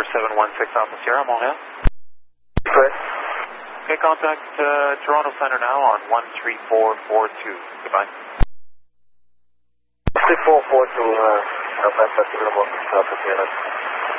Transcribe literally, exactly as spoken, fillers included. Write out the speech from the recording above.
seven one six Alpha Sierra, Montreal. Correct. Okay, contact uh, Toronto Center now on one three four four two. Goodbye. three four four two, uh, Alpha Sierra, Alpha Sierra.